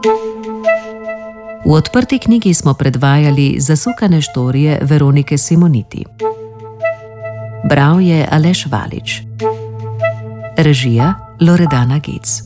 V Odprti knjigi smo predvajali Zasukane štorije Veronike Simoniti. Bral je Aleš Valič. Režija Loredana Gec.